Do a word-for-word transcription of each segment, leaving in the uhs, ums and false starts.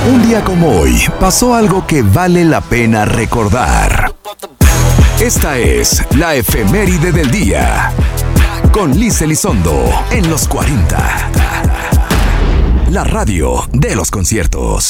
Un día como hoy, pasó algo que vale la pena recordar. Esta es la efeméride del día. Con Liz Elizondo, en los cuarenta. La radio de los conciertos.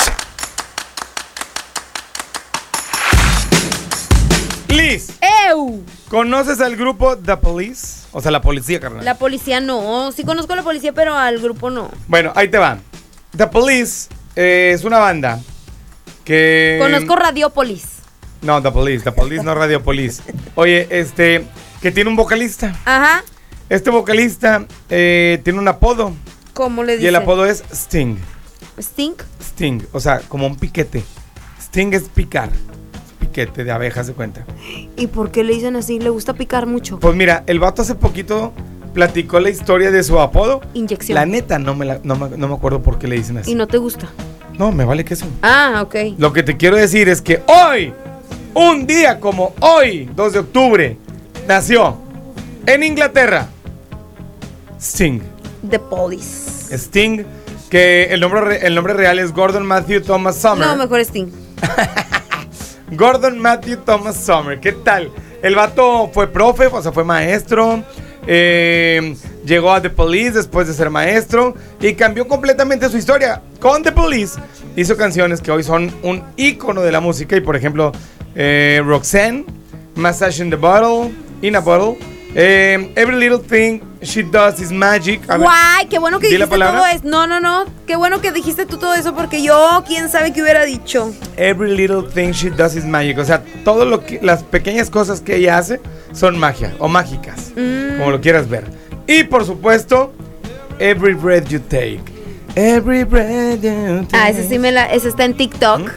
Liz. ¡Ew! ¿Conoces al grupo The Police? O sea, la policía, carnal. La policía no. Sí conozco a la policía, pero al grupo no. Bueno, ahí te va. The Police eh, es una banda que... Conozco Radiopolis. No, The Police. The Police no Radiopolis. Oye, este... Que tiene un vocalista. Ajá. Este vocalista eh, tiene un apodo. ¿Cómo le dicen? Y el apodo es Sting. ¿Sting? Sting. O sea, como un piquete. Sting es picar. Piquete de abejas, de cuenta. ¿Y por qué le dicen así? ¿Le gusta picar mucho? Pues mira, el vato hace poquito platicó la historia de su apodo. Inyección. La neta, no me, la, no, me, no me acuerdo por qué le dicen así. ¿Y no te gusta? No, me vale que eso. Ah, ok. Lo que te quiero decir es que hoy, un día como hoy, dos de octubre, nació en Inglaterra Sting. The Police. Sting, que el nombre, el nombre real es Gordon Matthew Thomas Summer. No, mejor Sting. Gordon Matthew Thomas Summer, ¿qué tal? El vato fue profe, o sea, fue maestro. Eh, llegó a The Police después de ser maestro y cambió completamente su historia. Con The Police hizo canciones que hoy son un ícono de la música. Y por ejemplo, eh, Roxanne, Massage in the Bottle, In a Bottle, eh, Every Little Thing She Does Is Magic. A ver, Guay, qué bueno que ¿di la dijiste palabra? todo eso. No, no, no. Qué bueno que dijiste tú todo eso porque yo, quién sabe qué hubiera dicho. Every Little Thing She Does Is Magic. O sea, todo lo que, las pequeñas cosas que ella hace son magia o mágicas, Mm. como lo quieras ver. Y por supuesto, Every Breath You Take. Every breath you take. Ah, ese sí me la. Ese está en TikTok. ¿Mm?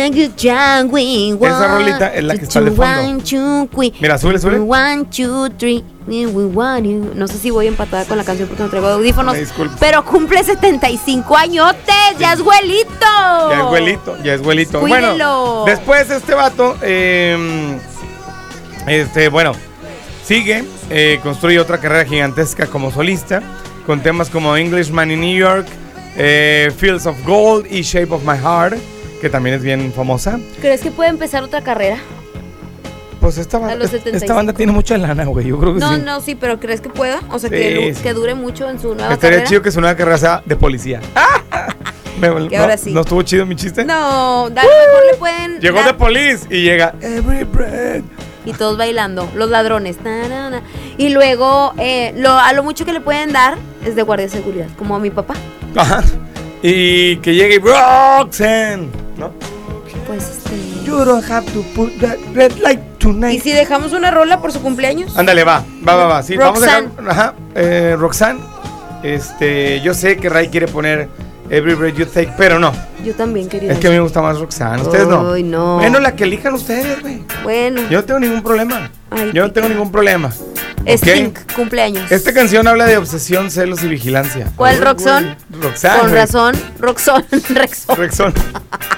Esa rolita es la que está de fondo. Mira, súbele, súbele. One, two, three, we want you. No sé si voy empatada con la canción porque no traigo audífonos. Me disculpo. Pero cumple setenta y cinco añotes. ¡Ya es güelito! Ya es güelito, ya es güelito. Cuídelo. Bueno, después este vato, eh, este, bueno, sigue, eh, construye otra carrera gigantesca como solista, con temas como Englishman in New York, eh, Fields of Gold y Shape of My Heart, que también es bien famosa. ¿Crees que puede empezar otra carrera? Pues esta, ba- A los setenta y cinco. esta banda tiene mucha lana, güey, yo creo que No, sí. no, sí, pero ¿crees que pueda? O sea, Sí, que, sí. que dure mucho en su nueva Estaría carrera. chido que su nueva carrera sea de policía. Me- Que no, ahora sí. ¿No estuvo chido mi chiste? No, a lo mejor le pueden. Llegó dar- de Police y llega Every Breath. Y todos bailando, los ladrones. Na, na, na. Y luego, eh, lo, a lo mucho que le pueden dar es de guardia de seguridad, como a mi papá. Ajá. Y que llegue Roxanne, ¿no? Pues este. You don't have to put that red light tonight. ¿Y si dejamos una rola por su cumpleaños? Ándale, va, va, va, va. Sí, vamos a Roxanne. dejar. Ajá. Eh, Roxanne. Este, yo sé que Ray quiere poner Every Breath You Take, pero no. Yo también quería. Es que a mí me gusta más Roxanne. Ustedes no. Ay, no. Bueno, la que elijan ustedes, güey. Bueno. Yo no tengo ningún problema. Ay, Yo no tengo ningún problema. Sting, ¿Ok? cumpleaños. Esta canción habla de obsesión, celos y vigilancia. ¿Cuál, Ay, Roxanne? güey. Roxanne. Con güey. razón, Roxón, Rexón. Roxanne.